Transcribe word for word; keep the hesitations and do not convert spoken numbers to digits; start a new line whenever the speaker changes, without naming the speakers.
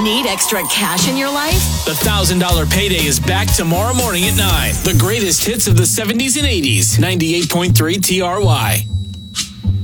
Need extra cash in your life?
The one thousand dollars Payday is back tomorrow morning at nine. The greatest hits of the seventies and eighties. ninety-eight point three T R Y.